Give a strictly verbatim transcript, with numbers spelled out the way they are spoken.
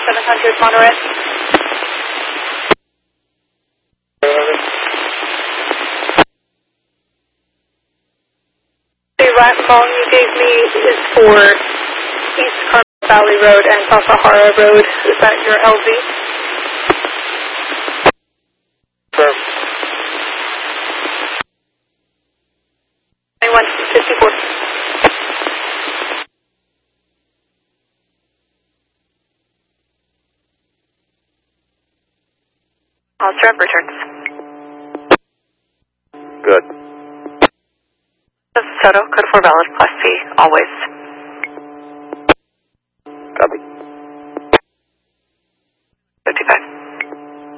seven hundred Monterey. The last call you gave me is for East Carmel Valley Road and South Sahara Road. Is that your L V? Sir. twenty-one fifty-four. All trap returns. Good. This is Soto, code four valid, class C, always.